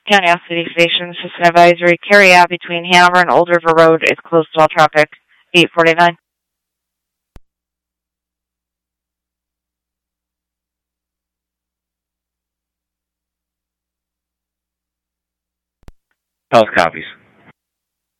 Antioch City Station, System Advisory. Carry out between Hanover and Old River Road is closed to all traffic. 849. Health copies.